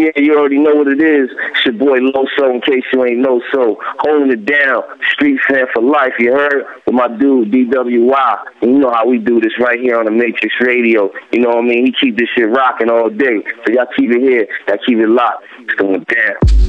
Yeah, you already know what it is. It's your boy Loso, in case you ain't know so. Holding it down, street fan for life, you heard? With my dude, DWY. And you know how we do this right here on the Matrix Radio. You know what I mean? He keep this shit rocking all day. So y'all keep it here. Y'all keep it locked. It's going down.